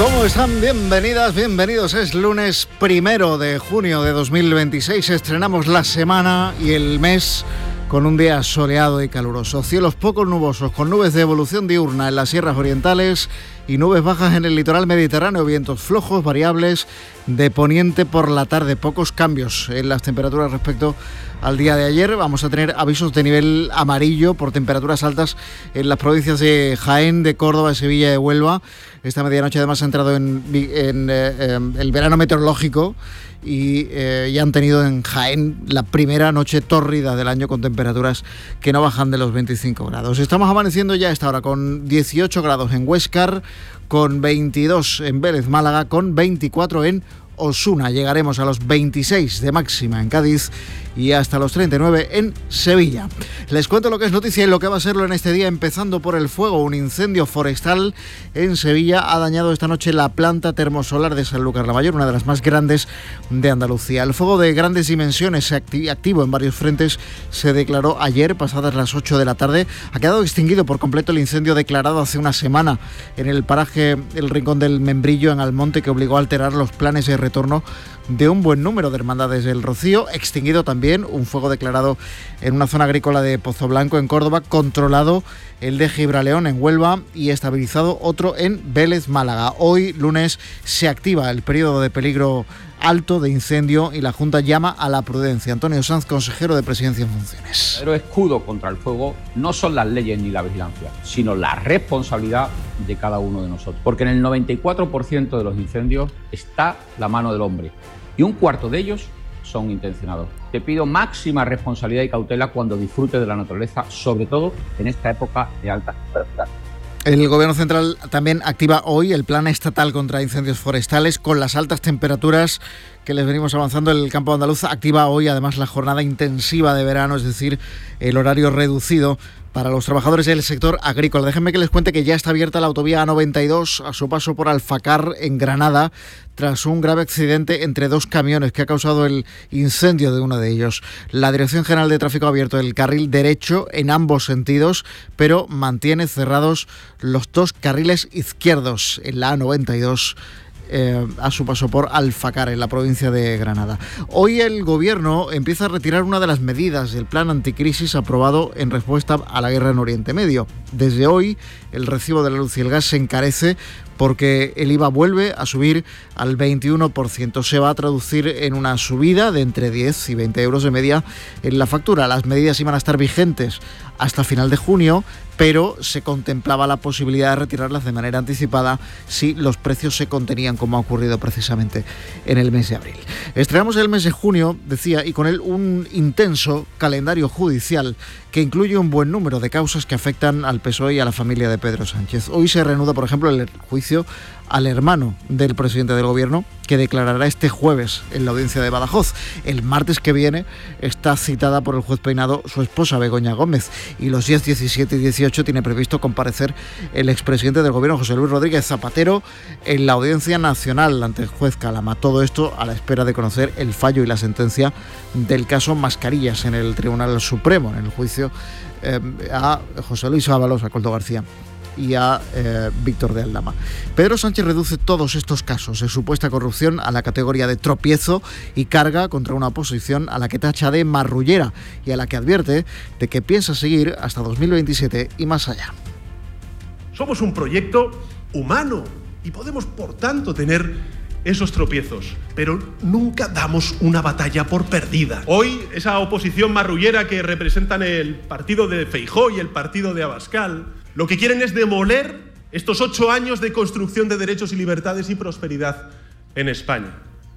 ¿Cómo están? Bienvenidas, bienvenidos. Es lunes 1 de junio de 2026. Estrenamos la semana y el mes con un día soleado y caluroso. Cielos poco nubosos, con nubes de evolución diurna en las sierras orientales y nubes bajas en el litoral mediterráneo. Vientos flojos, variables de poniente por la tarde. Pocos cambios en las temperaturas respecto al día de ayer. Vamos a tener avisos de nivel amarillo por temperaturas altas en las provincias de Jaén, de Córdoba, de Sevilla y de Huelva. Esta medianoche además ha entrado en el verano meteorológico y ya han tenido en Jaén la primera noche tórrida del año con temperaturas que no bajan de los 25 grados. Estamos amaneciendo ya a esta hora con 18 grados en Huéscar, con 22 en Vélez, Málaga, con 24 en Osuna. Llegaremos a los 26 de máxima en Cádiz y hasta los 39 en Sevilla. Les cuento lo que es noticia y lo que va a serlo en este día, empezando por el fuego. Un incendio forestal en Sevilla ha dañado esta noche la planta termosolar de Sanlúcar la Mayor, una de las más grandes de Andalucía. El fuego de grandes dimensiones, activo en varios frentes, se declaró ayer, pasadas las 8 de la tarde. Ha quedado extinguido por completo el incendio declarado hace una semana en el paraje El Rincón del Membrillo, en Almonte, que obligó a alterar los planes de retorno de un buen número de hermandades del Rocío. Extinguido también un fuego declarado en una zona agrícola de Pozo Blanco, en Córdoba, controlado el de Gibraleón, en Huelva, y estabilizado otro en Vélez, Málaga. Hoy, lunes, se activa el periodo de peligro alto de incendio y la Junta llama a la prudencia. Antonio Sanz, consejero de Presidencia en funciones. El escudo contra el fuego no son las leyes ni la vigilancia, sino la responsabilidad de cada uno de nosotros. Porque en el 94% de los incendios está la mano del hombre y un cuarto de ellos son intencionados. Te pido máxima responsabilidad y cautela cuando disfrutes de la naturaleza, sobre todo en esta época de alta temperatura. El Gobierno Central también activa hoy el Plan Estatal contra Incendios Forestales. Con las altas temperaturas que les venimos avanzando, el campo andaluz activa hoy además la jornada intensiva de verano, es decir, el horario reducido para los trabajadores del sector agrícola. Déjenme que les cuente que ya está abierta la autovía A92 a su paso por Alfacar, en Granada, tras un grave accidente entre dos camiones que ha causado el incendio de uno de ellos. La Dirección General de Tráfico ha abierto el carril derecho en ambos sentidos, pero mantiene cerrados los dos carriles izquierdos en la A92. A su paso por Alfacar, en la provincia de Granada. Hoy el Gobierno empieza a retirar una de las medidas del plan anticrisis aprobado en respuesta a la guerra en Oriente Medio. Desde hoy, el recibo de la luz y el gas se encarece porque el IVA vuelve a subir al 21%. Se va a traducir en una subida de entre 10 y 20 euros de media en la factura. Las medidas iban a estar vigentes hasta final de junio, pero se contemplaba la posibilidad de retirarlas de manera anticipada si los precios se contenían, como ha ocurrido precisamente en el mes de abril. Estrenamos el mes de junio, decía, y con él un intenso calendario judicial que incluye un buen número de causas que afectan al PSOE y a la familia de Pedro Sánchez. Hoy se reanuda, por ejemplo, el juicio al hermano del presidente del Gobierno, que declarará este jueves en la audiencia de Badajoz. El martes que viene está citada por el juez Peinado su esposa, Begoña Gómez, y los días 17 y 18 tiene previsto comparecer el expresidente del Gobierno, José Luis Rodríguez Zapatero, en la Audiencia Nacional ante el juez Calama. Todo esto a la espera de conocer el fallo y la sentencia del caso Mascarillas en el Tribunal Supremo, en el juicio a José Luis Ábalos, a Coldo García y a Víctor de Aldama. Pedro Sánchez reduce todos estos casos de supuesta corrupción a la categoría de tropiezo y carga contra una oposición a la que tacha de marrullera y a la que advierte de que piensa seguir hasta 2027 y más allá. Somos un proyecto humano y podemos, por tanto, tener esos tropiezos, pero nunca damos una batalla por perdida. Hoy, esa oposición marrullera que representan el partido de Feijóo y el partido de Abascal, lo que quieren es demoler estos 8 años de construcción de derechos y libertades y prosperidad en España.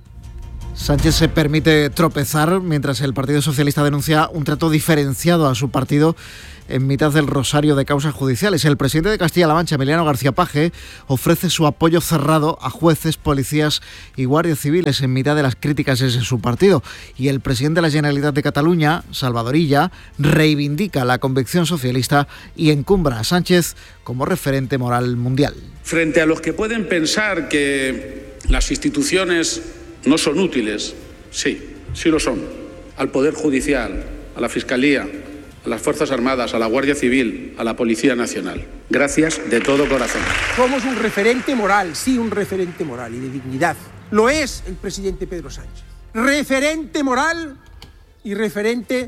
Sánchez se permite tropezar mientras el Partido Socialista denuncia un trato diferenciado a su partido en mitad del rosario de causas judiciales. El presidente de Castilla-La Mancha, Emiliano García Paje, ofrece su apoyo cerrado a jueces, policías y guardias civiles en mitad de las críticas desde su partido. Y el presidente de la Generalitat de Cataluña, Salvador Illa, reivindica la convicción socialista y encumbra a Sánchez como referente moral mundial. Frente a los que pueden pensar que las instituciones no son útiles, sí lo son. Al Poder Judicial, a la Fiscalía, a las Fuerzas Armadas, a la Guardia Civil, a la Policía Nacional. Gracias de todo corazón. Somos un referente moral, sí, un referente moral y de dignidad. Lo es el presidente Pedro Sánchez. Referente moral y referente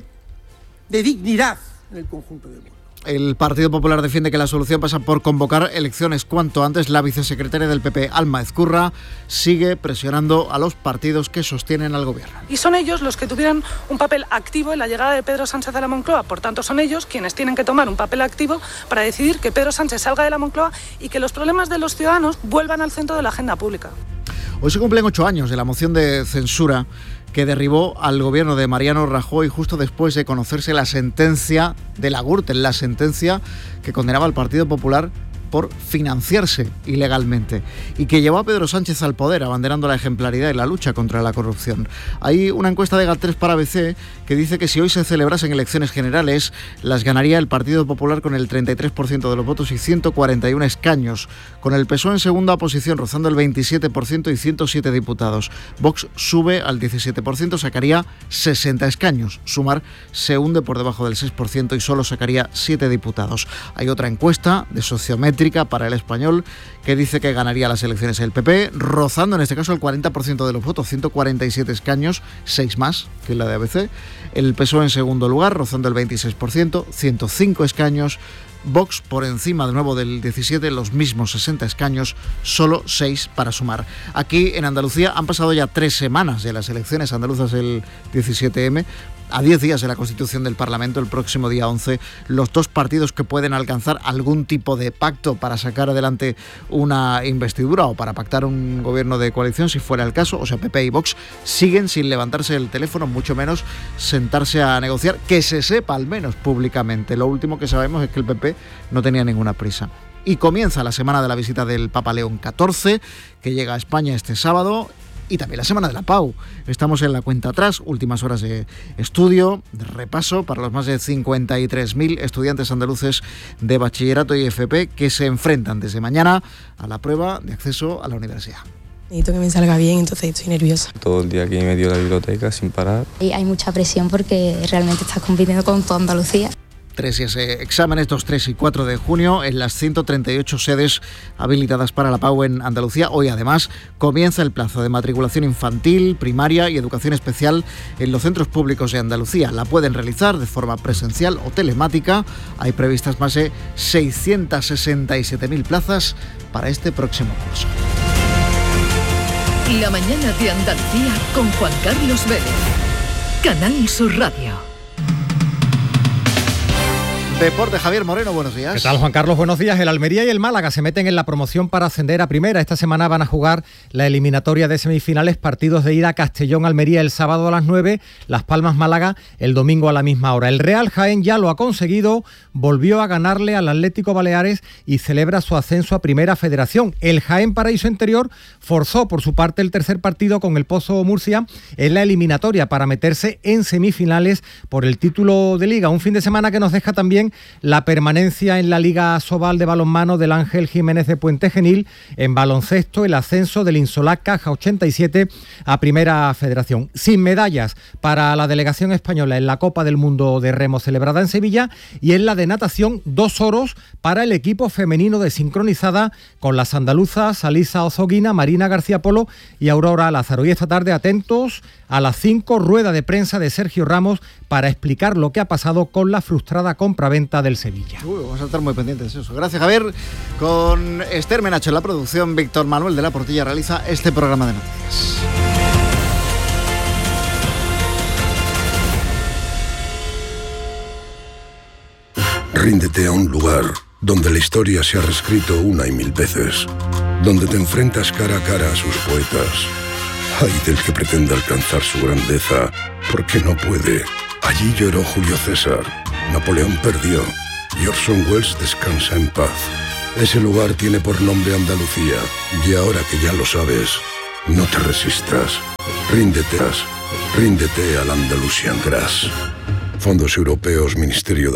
de dignidad en el conjunto del mundo. El Partido Popular defiende que la solución pasa por convocar elecciones cuanto antes. La vicesecretaria del PP, Alma Ezcurra, sigue presionando a los partidos que sostienen al gobierno. Y son ellos los que tuvieron un papel activo en la llegada de Pedro Sánchez a la Moncloa. Por tanto, son ellos quienes tienen que tomar un papel activo para decidir que Pedro Sánchez salga de la Moncloa y que los problemas de los ciudadanos vuelvan al centro de la agenda pública. Hoy se cumplen 8 años de la moción de censura que derribó al gobierno de Mariano Rajoy justo después de conocerse la sentencia de la Gürtel, la sentencia que condenaba al Partido Popular por financiarse ilegalmente y que llevó a Pedro Sánchez al poder, abanderando la ejemplaridad y la lucha contra la corrupción. Hay una encuesta de GAT3 para ABC que dice que si hoy se celebrasen elecciones generales, las ganaría el Partido Popular con el 33% de los votos y 141 escaños, con el PSOE en segunda posición, rozando el 27% y 107 diputados. Vox sube al 17%, sacaría 60 escaños. Sumar se hunde por debajo del 6% y solo sacaría 7 diputados. Hay otra encuesta de Sociométrica para El Español que dice que ganaría las elecciones el PP, rozando en este caso el 40% de los votos, 147 escaños, 6 más que la de ABC. El PSOE en segundo lugar, rozando el 26%, 105 escaños. Vox por encima de nuevo del 17, los mismos 60 escaños, solo 6 para sumar. Aquí en Andalucía han pasado ya 3 semanas de las elecciones andaluzas del 17M. A 10 días de la constitución del Parlamento, el próximo día 11, los dos partidos que pueden alcanzar algún tipo de pacto para sacar adelante una investidura o para pactar un gobierno de coalición, si fuera el caso, o sea, PP y Vox, siguen sin levantarse el teléfono, mucho menos sentarse a negociar, que se sepa al menos públicamente. Lo último que sabemos es que el PP no tenía ninguna prisa. Y comienza la semana de la visita del Papa León XIV, que llega a España este sábado, y también la Semana de la Pau. Estamos en la cuenta atrás, últimas horas de estudio, de repaso para los más de 53.000 estudiantes andaluces de bachillerato y FP que se enfrentan desde mañana a la prueba de acceso a la universidad. Necesito que me salga bien, entonces estoy nerviosa. Todo el día aquí medio de la biblioteca sin parar. Y hay mucha presión porque realmente estás compitiendo con toda Andalucía. 3 y ese exámenes, 2, 3 y 4 de junio en las 138 sedes habilitadas para la PAU en Andalucía. Hoy además comienza el plazo de matriculación infantil, primaria y educación especial en los centros públicos de Andalucía. La pueden realizar de forma presencial o telemática. Hay previstas más de 667.000 plazas para este próximo curso. La mañana de Andalucía con Juan Carlos Vélez. Canal Sur Radio. Deporte, Javier Moreno, buenos días. ¿Qué tal, Juan Carlos? Buenos días. El Almería y el Málaga se meten en la promoción para ascender a primera. Esta semana van a jugar la eliminatoria de semifinales, partidos de ida: Castellón-Almería el sábado a las 9, Las Palmas-Málaga el domingo a la misma hora. El Real Jaén ya lo ha conseguido, volvió a ganarle al Atlético Baleares y celebra su ascenso a Primera Federación. El Jaén Paraíso Interior forzó por su parte el tercer partido con el Pozo Murcia en la eliminatoria para meterse en semifinales por el título de Liga. Un fin de semana que nos deja también la permanencia en la Liga Sobal de balonmano del Ángel Jiménez de Puente Genil. En baloncesto, el ascenso del Insolac Caja 87 a Primera Federación. Sin medallas para la delegación española en la Copa del Mundo de Remo celebrada en Sevilla, y en la de natación 2 oros para el equipo femenino de sincronizada con las andaluzas Alisa Ozoguina, Marina García Polo y Aurora Lázaro. Y esta tarde, atentos a las 5, rueda de prensa de Sergio Ramos para explicar lo que ha pasado con la frustrada compraventa del Sevilla. Vamos a estar muy pendientes de eso. Gracias, Javier. Con Esther Menacho en la producción, Víctor Manuel de la Portilla realiza este programa de noticias. Ríndete a un lugar donde la historia se ha reescrito una y mil veces, donde te enfrentas cara a cara a sus poetas. Ay del que pretenda alcanzar su grandeza, porque no puede. Allí lloró Julio César, Napoleón perdió y Orson Welles descansa en paz. Ese lugar tiene por nombre Andalucía, y ahora que ya lo sabes, no te resistas. Ríndete al Andalusian Grass. Fondos Europeos, Ministerio de